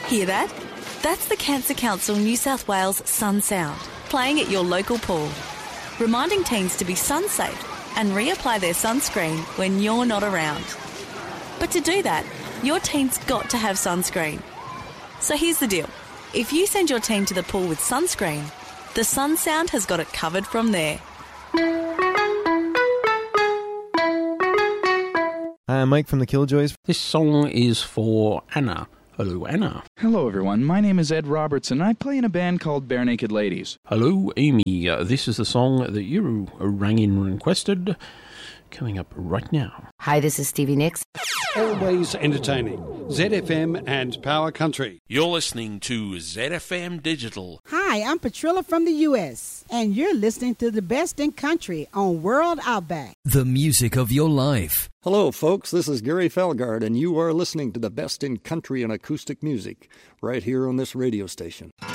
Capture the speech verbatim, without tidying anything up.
Hear that? That's the Cancer Council New South Wales Sun Sound, playing at your local pool, reminding teens to be sun safe and reapply their sunscreen when you're not around. But to do that, your teen's got to have sunscreen. So here's the deal. If you send your teen to the pool with sunscreen, the Sun Sound has got it covered from there. Hi, I'm Mike from the Killjoys. This song is for Anna. Hello, Anna. Hello, everyone. My name is Ed Robertson. I play in a band called Bare Naked Ladies. Hello, Amy. Uh, this is the song that you rang in and requested. Coming up right now. Hi, this is Stevie Nicks. Always entertaining. Z F M and Power Country. You're listening to Z F M Digital. Hi, I'm Patrilla from the U S, and you're listening to the best in country on World Outback. The music of your life. Hello, folks. This is Gary Felgard, and you are listening to the best in country and acoustic music right here on this radio station.